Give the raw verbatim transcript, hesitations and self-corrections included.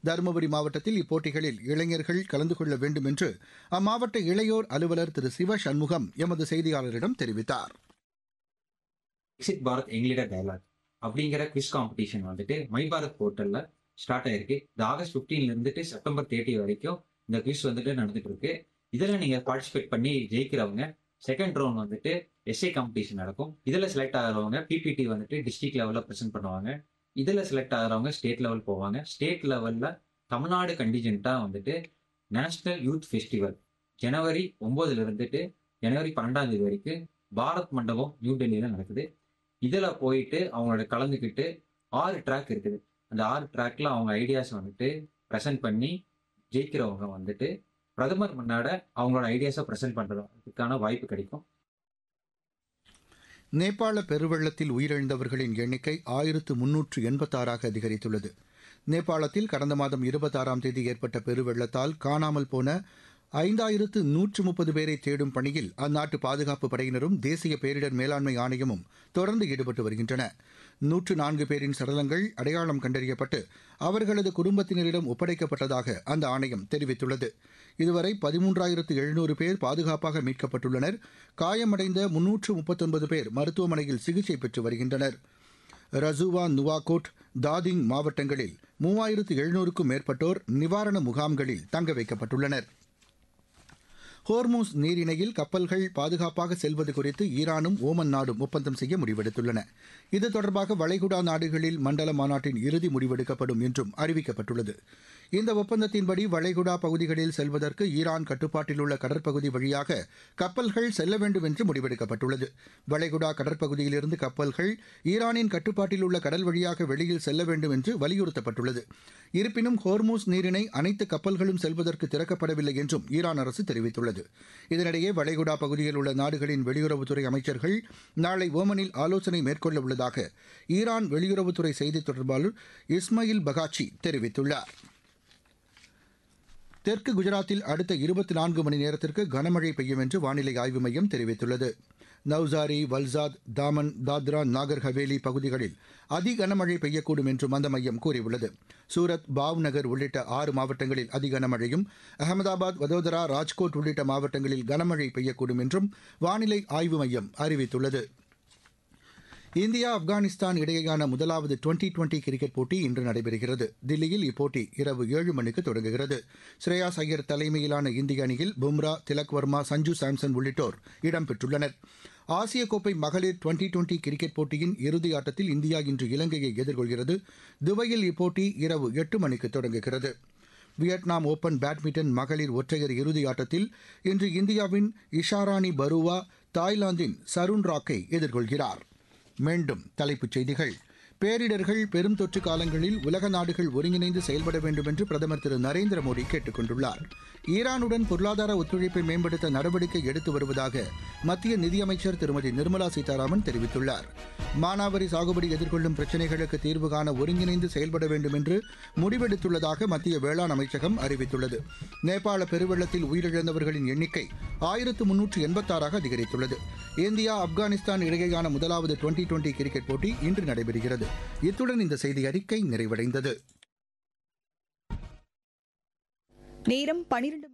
தருமபுரி மாவட்டத்தில் இப்போட்டிகளில் இளைஞர்கள் கலந்து கொள்ள வேண்டும் என்று அம்மாவட்ட இளையோர் அலுவலர் திரு சிவ சண்முகம் எமது செய்தியாளரிடம் தெரிவித்தார். விக்சித் பாரத் எங்களிட டயலாக் அப்படிங்கிற குவிஸ் காம்படிஷன் வந்துட்டு மை பாரத் போர்ட்டல்ல ஸ்டார்ட் ஆயிருக்கு. இந்த ஆகஸ்ட் பிப்டீன்ல இருந்துட்டு செப்டம்பர் தேர்ட்டி வரைக்கும் இந்த குவிஸ் வந்துட்டு நடந்துட்டு இருக்கு. இதுல நீங்க பார்ட்டிசிபேட் பண்ணி ஜெயிக்கிறவங்க செகண்ட் ரவுண்ட் வந்துட்டு எஸ்ஏ காம்படிஷன் நடக்கும். இதுல செலக்ட் ஆகிறவங்க பிபிடி வந்துட்டு டிஸ்ட்ரிக்ட் லெவல்ல ப்ரெசென்ட் பண்ணுவாங்க. இதுல செலக்ட் ஆகிறவங்க ஸ்டேட் லெவல் போவாங்க. ஸ்டேட் லெவல்ல தமிழ்நாடு கண்டிஜென்ட்டா வந்துட்டு நேஷனல் யூத் ஃபெஸ்டிவல் ஜனவரி ஒன்பதுல இருந்துட்டு ஜனவரி பன்னெண்டாம் தேதி வரைக்கும் பாரத் மண்டபம் நியூ டெல்லியில நடக்குது. இதுல போயிட்டு அவங்களோட கலந்துக்கிட்டு ஆறு ட்ராக் இருக்குது. அந்த ஆறு ட்ராக்ல அவங்க ஐடியாஸ் வந்துட்டு ப்ரெசென்ட் பண்ணி ஜெயிக்கிறவங்க வந்துட்டு பிரதமர் முன்னாட அவங்களோட ஐடியாஸை ப்ரெசென்ட் பண்றதுக்கான வாய்ப்பு கிடைக்கும். நேபாள பெருவெள்ளத்தில் உயிரிழந்தவர்களின் எண்ணிக்கை ஆயிரத்து முன்னூற்று எண்பத்தாறாக அதிகரித்துள்ளது. நேபாளத்தில் கடந்த மாதம் இருபத்தாறாம் தேதி ஏற்பட்ட பெருவெள்ளத்தால் காணாமல் போன ஐந்தாயிரத்து நூற்று முப்பது பேரை தேடும் பணியில் அந்நாட்டு பாதுகாப்பு படையினரும் தேசிய பேரிடர் மேலாண்மை ஆணையமும் தொடர்ந்து ஈடுபட்டு வருகின்றன. நூற்று நான்கு பேரின் சடலங்கள் அடையாளம் கண்டறியப்பட்டு அவர்களது குடும்பத்தினரிடம் ஒப்படைக்கப்பட்டதாக அந்த ஆணையம் தெரிவித்துள்ளது. இதுவரை பதிமூன்றாயிரத்து எழுநூறு பேர் பாதுகாப்பாக மீட்கப்பட்டுள்ளனர். காயமடைந்த முன்னூற்று முப்பத்தொன்பது பேர் மருத்துவமனையில் சிகிச்சை பெற்று வருகின்றனர். ரசுவா, நுவாகோட், தாதிங் மாவட்டங்களில் மூவாயிரத்து எழுநூறுக்கும் மேற்பட்டோர் நிவாரண முகாம்களில் தங்க வைக்கப்பட்டுள்ளனர். ஹோர்மூஸ் நீரிணையில் கப்பல்கள் பாதுகாப்பாக செல்வது குறித்து ஈரானும் ஓமன் நாடும் ஒப்பந்தம் செய்ய முடிவெடுத்துள்ளன. இது தொடர்பாக வளைகுடா நாடுகளில் மண்டல மாநாட்டின் இறுதி முடிவெடுக்கப்படும் என்றும் அறிவிக்கப்பட்டுள்ளது. இந்த ஒப்பந்தத்தின்படி வளைகுடா பகுதிகளில் செல்வதற்கு ஈரான் கட்டுப்பாட்டில் உள்ள கடற்பகுதி வழியாக கப்பல்கள் செல்ல வேண்டும் என்று முடிவெடுக்கப்பட்டுள்ளது. வளைகுடா கடற்பகுதியிலிருந்து கப்பல்கள் ஈரானின் கட்டுப்பாட்டில் உள்ள கடல் வழியாக வெளியில் செல்ல வேண்டும் என்று வலியுறுத்தப்பட்டுள்ளது. இருப்பினும் ஹோர்மூஸ் நீரிணை அனைத்து கப்பல்களும் செல்வதற்கு திறக்கப்படவில்லை என்றும் ஈரான் அரசு தெரிவித்துள்ளது. இதனிடையே வளைகுடா பகுதியில் உள்ள நாடுகளின் வெளியுறவுத்துறை அமைச்சர்கள் நாளை ஓமனில் ஆலோசனை மேற்கொள்ள உள்ளதாக ஈரான் வெளியுறவுத்துறை செய்தித் தொடர்பாளர் இஸ்மாயில் பகாச்சி தெரிவித்துள்ளார். தெற்கு குஜராத்தில் அடுத்த இருபத்தி நான்கு மணி நேரத்திற்கு கனமழை பெய்யும் என்று வானிலை ஆய்வு மையம் தெரிவித்துள்ளது. நவ்சாரி, வல்சாத், தாமன், தாத்ரா, நாகர் ஹவேலி பகுதிகளில் அதி கனமழை பெய்யக்கூடும் என்றும் அந்த மையம் கூறியுள்ளது. சூரத், பாவ்நகர் உள்ளிட்ட ஆறு மாவட்டங்களில் அதி கனமழையும், அகமதாபாத், வதோதரா, ராஜ்கோட் உள்ளிட்ட மாவட்டங்களில் கனமழை பெய்யக்கூடும் என்றும் வானிலை ஆய்வு மையம் அறிவித்துள்ளது. இந்தியா, ஆப்கானிஸ்தான் இடையேயான முதலாவது டுவெண்டி டுவெண்டி கிரிக்கெட் போட்டி இன்று நடைபெறுகிறது. தில்லியில் இப்போட்டி இரவு ஏழு மணிக்கு தொடங்குகிறது. ஸ்ரேயாஸ் ஐயர் தலைமையிலான இந்திய அணியில் பும்ரா, திலக் வர்மா, சஞ்சு சாம்சன் உள்ளிட்டோர் இடம்பெற்றுள்ளனர். ஆசிய கோப்பை மகளிர் டுவெண்டி டுவெண்டி கிரிக்கெட் போட்டியின் இறுதி ஆட்டத்தில் இந்தியா இன்று இலங்கையை எதிர்கொள்கிறது. துபாயில் இப்போட்டி இரவு எட்டு மணிக்கு தொடங்குகிறது. வியட்நாம் ஓபன் பேட்மிண்டன் மகளிர் ஒற்றையர் இறுதி ஆட்டத்தில் இன்று இந்தியாவின் இஷாராணி பருவா தாய்லாந்தின் சருண் ராக்கை எதிர்கொள்கிறார். மீண்டும் தலைப்புச் செய்திகள். பேரிடர்கள், பெரும் தொற்று காலங்களில் உலக நாடுகள் ஒருங்கிணைந்து செயல்பட வேண்டும் என்று பிரதமர் திரு நரேந்திர மோடி கேட்டுக் கொண்டுள்ளார். ஈரானுடன் பொருளாதார ஒத்துழைப்பை மேம்படுத்த நடவடிக்கை எடுத்து வருவதாக மத்திய நிதியமைச்சர் திருமதி நிர்மலா சீதாராமன் தெரிவித்துள்ளார். மானாவாரி சாகுபடி எதிர்கொள்ளும் பிரச்சினைகளுக்கு தீர்வு காண ஒருங்கிணைந்து செயல்பட வேண்டும் என்று முடிவெடுத்துள்ளதாக மத்திய வேளாண் அமைச்சகம் அறிவித்துள்ளது. நேபாள பெருவெள்ளத்தில் உயிரிழந்தவர்களின் எண்ணிக்கை ஆயிரத்து முன்னூற்று எண்பத்தாறாக அதிகரித்துள்ளது. இந்தியா, ஆப்கானிஸ்தான் இடையேயான முதலாவது டுவெண்டி டுவெண்டி கிரிக்கெட் போட்டி இன்று நடைபெறுகிறது. இத்துடன் இந்த செய்தி அறிக்கை நிறைவடைந்தது. நேரம் பனிரெண்டு